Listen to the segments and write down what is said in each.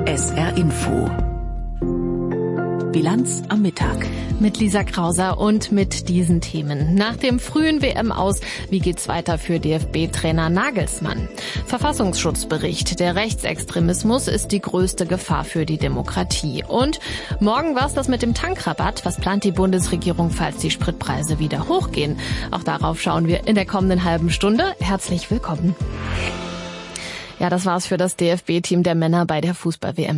SR Info. Bilanz am Mittag. Mit Lisa Krauser und mit diesen Themen. Nach dem frühen WM-Aus, wie geht's weiter für DFB-Trainer Nagelsmann? Verfassungsschutzbericht. Der Rechtsextremismus ist die größte Gefahr für die Demokratie. Und morgen war's das mit dem Tankrabatt. Was plant die Bundesregierung, falls die Spritpreise wieder hochgehen? Auch darauf schauen wir in der kommenden halben Stunde. Herzlich willkommen. Ja, das war's für das DFB-Team der Männer bei der Fußball-WM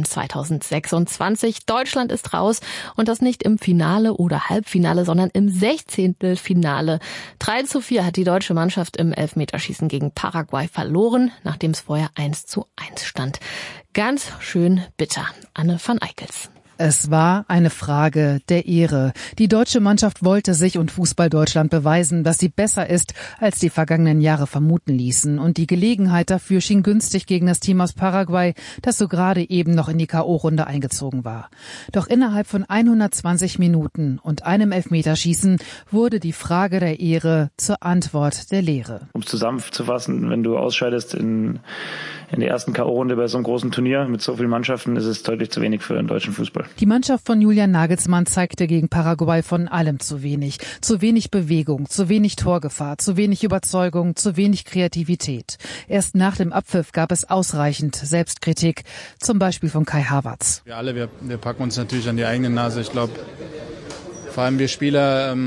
2026. Deutschland ist raus und das nicht im Finale oder Halbfinale, sondern im 16. Finale. 3:4 hat die deutsche Mannschaft im Elfmeterschießen gegen Paraguay verloren, nachdem es vorher 1:1 stand. Ganz schön bitter. Anne van Eickels. Es war eine Frage der Ehre. Die deutsche Mannschaft wollte sich und Fußball-Deutschland beweisen, dass sie besser ist, als die vergangenen Jahre vermuten ließen. Und die Gelegenheit dafür schien günstig gegen das Team aus Paraguay, das so gerade eben noch in die K.O.-Runde eingezogen war. Doch innerhalb von 120 Minuten und einem Elfmeterschießen wurde die Frage der Ehre zur Antwort der Lehre. Um es zusammenzufassen, wenn du ausscheidest in der ersten K.O.-Runde bei so einem großen Turnier mit so vielen Mannschaften, ist es deutlich zu wenig für den deutschen Fußball. Die Mannschaft von Julian Nagelsmann zeigte gegen Paraguay von allem zu wenig. Zu wenig Bewegung, zu wenig Torgefahr, zu wenig Überzeugung, zu wenig Kreativität. Erst nach dem Abpfiff gab es ausreichend Selbstkritik, zum Beispiel von Kai Havertz. Wir packen uns natürlich an die eigene Nase. Ich glaube, vor allem wir Spieler,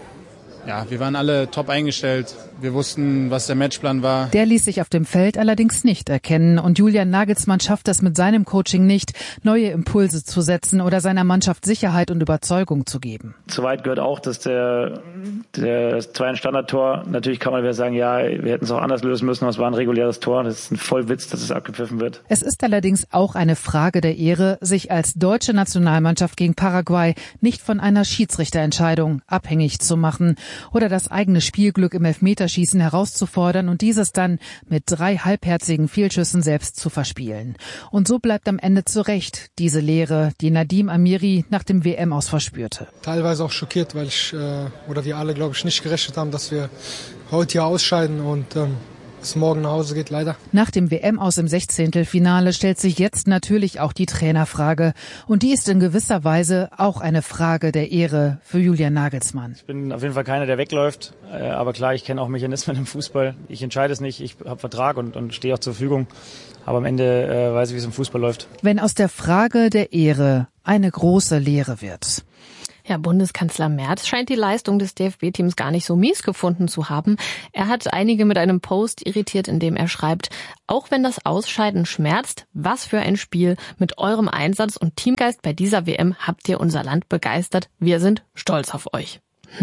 wir waren alle top eingestellt. Wir wussten, was der Matchplan war. Der ließ sich auf dem Feld allerdings nicht erkennen. Und Julian Nagelsmann schafft es mit seinem Coaching nicht, neue Impulse zu setzen oder seiner Mannschaft Sicherheit und Überzeugung zu geben. Soweit gehört auch, dass der 2-Standardtor, natürlich kann man wieder sagen, ja, wir hätten es auch anders lösen müssen, aber es war ein reguläres Tor. Das ist ein Vollwitz, dass es abgepfiffen wird. Es ist allerdings auch eine Frage der Ehre, sich als deutsche Nationalmannschaft gegen Paraguay nicht von einer Schiedsrichterentscheidung abhängig zu machen oder das eigene Spielglück im Elfmeterschießen herauszufordern und dieses dann mit 3 halbherzigen Fehlschüssen selbst zu verspielen. Und so bleibt am Ende zu Recht diese Lehre, die Nadim Amiri nach dem WM-Aus verspürte. Teilweise auch schockiert, weil wir alle, glaube ich, nicht gerechnet haben, dass wir heute hier ausscheiden und es morgen nach Hause geht, leider. Nach dem WM-Aus im 16. Finale stellt sich jetzt natürlich auch die Trainerfrage. Und die ist in gewisser Weise auch eine Frage der Ehre für Julian Nagelsmann. Ich bin auf jeden Fall keiner, der wegläuft. Aber klar, ich kenne auch Mechanismen im Fußball. Ich entscheide es nicht. Ich habe Vertrag und stehe auch zur Verfügung. Aber am Ende weiß ich, wie es im Fußball läuft. Wenn aus der Frage der Ehre eine große Lehre wird. Ja, Bundeskanzler Merz scheint die Leistung des DFB-Teams gar nicht so mies gefunden zu haben. Er hat einige mit einem Post irritiert, in dem er schreibt, auch wenn das Ausscheiden schmerzt, was für ein Spiel. Mit eurem Einsatz und Teamgeist bei dieser WM habt ihr unser Land begeistert. Wir sind stolz auf euch.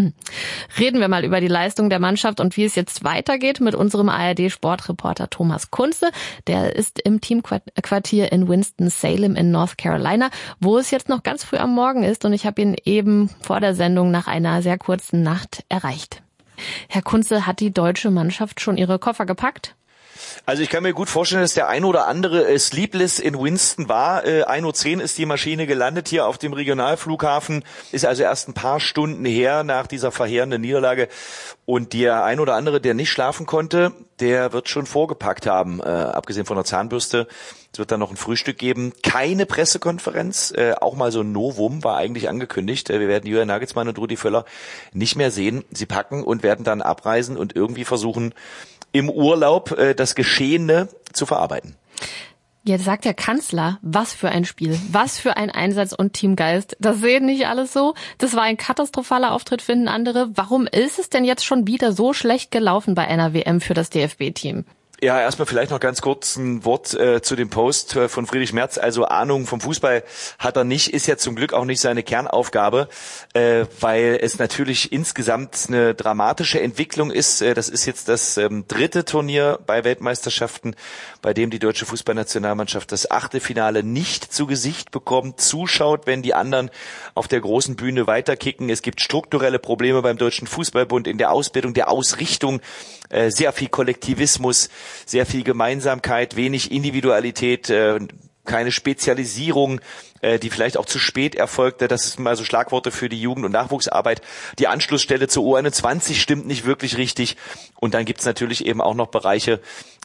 Reden wir mal über die Leistung der Mannschaft und wie es jetzt weitergeht mit unserem ARD-Sportreporter Thomas Kunze. Der ist im Teamquartier in Winston-Salem in North Carolina, wo es jetzt noch ganz früh am Morgen ist und ich habe ihn eben vor der Sendung nach einer sehr kurzen Nacht erreicht. Herr Kunze, hat die deutsche Mannschaft schon ihre Koffer gepackt? Also ich kann mir gut vorstellen, dass der ein oder andere sleepless in Winston war. 1:10 Uhr ist die Maschine gelandet hier auf dem Regionalflughafen. Ist also erst ein paar Stunden her nach dieser verheerenden Niederlage. Und der ein oder andere, der nicht schlafen konnte, der wird schon vorgepackt haben. Abgesehen von der Zahnbürste. Es wird dann noch ein Frühstück geben. Keine Pressekonferenz. Auch mal so ein Novum war eigentlich angekündigt. Wir werden Julian Nagelsmann und Rudi Völler nicht mehr sehen. Sie packen und werden dann abreisen und irgendwie versuchen, im Urlaub das Geschehene zu verarbeiten. Jetzt sagt der Kanzler, was für ein Spiel, was für ein Einsatz und Teamgeist. Das sehen nicht alles so. Das war ein katastrophaler Auftritt, finden andere. Warum ist es denn jetzt schon wieder so schlecht gelaufen bei einer WM für das DFB-Team? Ja, erstmal vielleicht noch ganz kurz ein Wort zu dem Post von Friedrich Merz. Also Ahnung vom Fußball hat er nicht, ist ja zum Glück auch nicht seine Kernaufgabe, weil es natürlich insgesamt eine dramatische Entwicklung ist. Das ist jetzt das 3. Turnier bei Weltmeisterschaften, bei dem die deutsche Fußballnationalmannschaft das Achtelfinale nicht zu Gesicht bekommt, zuschaut, wenn die anderen auf der großen Bühne weiterkicken. Es gibt strukturelle Probleme beim Deutschen Fußballbund in der Ausbildung, der Ausrichtung, sehr viel Kollektivismus, sehr viel Gemeinsamkeit, wenig Individualität, keine Spezialisierung, die vielleicht auch zu spät erfolgte. Das sind mal so Schlagworte für die Jugend- und Nachwuchsarbeit. Die Anschlussstelle zur U21 stimmt nicht wirklich richtig. Und dann gibt's natürlich eben auch noch Bereiche,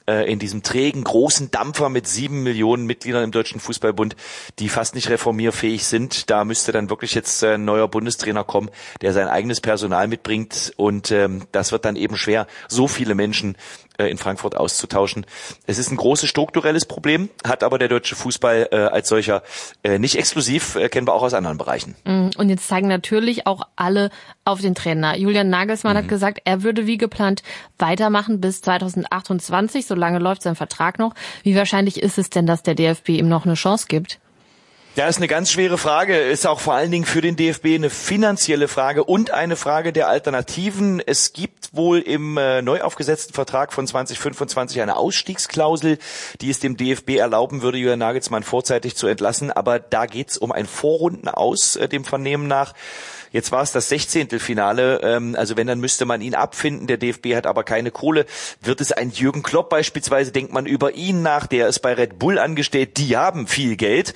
in diesem trägen, großen Dampfer mit 7 Millionen Mitgliedern im Deutschen Fußballbund, die fast nicht reformierfähig sind. Da müsste dann wirklich jetzt ein neuer Bundestrainer kommen, der sein eigenes Personal mitbringt. Und das wird dann eben schwer, so viele Menschen in Frankfurt auszutauschen. Es ist ein großes strukturelles Problem, hat aber der deutsche Fußball als solcher nicht exklusiv, kennen wir auch aus anderen Bereichen. Und jetzt zeigen natürlich auch alle auf den Trainer. Julian Nagelsmann hat gesagt, er würde wie geplant weitermachen bis 2028, solange läuft sein Vertrag noch. Wie wahrscheinlich ist es denn, dass der DFB ihm noch eine Chance gibt? Ja, ist eine ganz schwere Frage, ist auch vor allen Dingen für den DFB eine finanzielle Frage und eine Frage der Alternativen. Es gibt wohl im neu aufgesetzten Vertrag von 2025 eine Ausstiegsklausel, die es dem DFB erlauben würde, Julian Nagelsmann vorzeitig zu entlassen, aber da geht's um ein Vorrundenaus, dem Vernehmen nach. Jetzt war es das 16. Finale, also wenn, dann müsste man ihn abfinden. Der DFB hat aber keine Kohle. Wird es ein Jürgen Klopp beispielsweise, denkt man über ihn nach, der ist bei Red Bull angestellt, die haben viel Geld,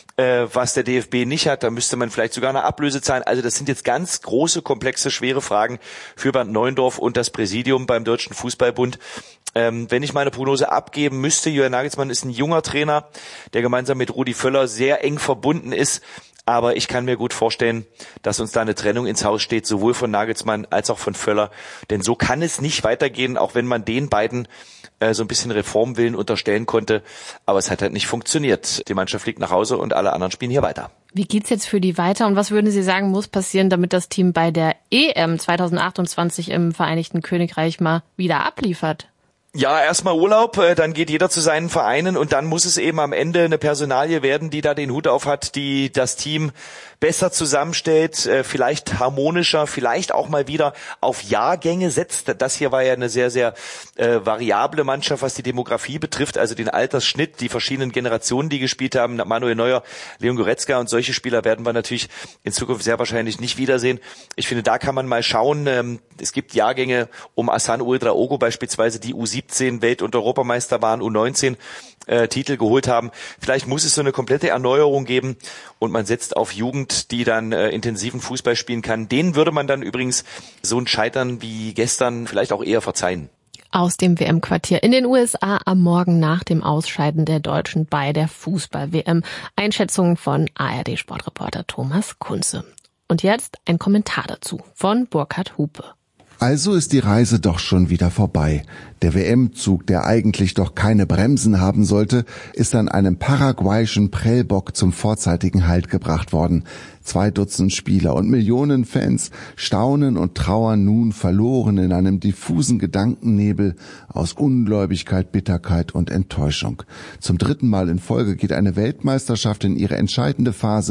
was der DFB nicht hat, da müsste man vielleicht sogar eine Ablöse zahlen. Also das sind jetzt ganz große, komplexe, schwere Fragen für Bernd Neuendorf und das Präsidium beim Deutschen Fußballbund. Wenn ich meine Prognose abgeben müsste, Julian Nagelsmann ist ein junger Trainer, der gemeinsam mit Rudi Völler sehr eng verbunden ist. Aber ich kann mir gut vorstellen, dass uns da eine Trennung ins Haus steht, sowohl von Nagelsmann als auch von Völler. Denn so kann es nicht weitergehen, auch wenn man den beiden so ein bisschen Reformwillen unterstellen konnte. Aber es hat halt nicht funktioniert. Die Mannschaft fliegt nach Hause und alle anderen spielen hier weiter. Wie geht's jetzt für die weiter und was würden Sie sagen, muss passieren, damit das Team bei der EM 2028 im Vereinigten Königreich mal wieder abliefert? Ja, erstmal Urlaub, dann geht jeder zu seinen Vereinen und dann muss es eben am Ende eine Personalie werden, die da den Hut auf hat, die das Team besser zusammenstellt, vielleicht harmonischer, vielleicht auch mal wieder auf Jahrgänge setzt. Das hier war ja eine sehr, sehr variable Mannschaft, was die Demografie betrifft, also den Altersschnitt, die verschiedenen Generationen, die gespielt haben, Manuel Neuer, Leon Goretzka und solche Spieler werden wir natürlich in Zukunft sehr wahrscheinlich nicht wiedersehen. Ich finde, da kann man mal schauen, es gibt Jahrgänge um Hassan Ouedraogo beispielsweise, die U17 Welt- und Europameister waren, U19 Titel geholt haben. Vielleicht muss es so eine komplette Erneuerung geben und man setzt auf Jugend, die dann intensiven Fußball spielen kann. Denen würde man dann übrigens so ein Scheitern wie gestern vielleicht auch eher verzeihen. Aus dem WM-Quartier in den USA am Morgen nach dem Ausscheiden der Deutschen bei der Fußball-WM. Einschätzungen von ARD-Sportreporter Thomas Kunze. Und jetzt ein Kommentar dazu von Burkhard Hupe. Also ist die Reise doch schon wieder vorbei. Der WM-Zug, der eigentlich doch keine Bremsen haben sollte, ist an einem paraguayischen Prellbock zum vorzeitigen Halt gebracht worden. 2 Dutzend Spieler und Millionen Fans staunen und trauern nun verloren in einem diffusen Gedankennebel aus Ungläubigkeit, Bitterkeit und Enttäuschung. Zum 3. Mal in Folge geht eine Weltmeisterschaft in ihre entscheidende Phase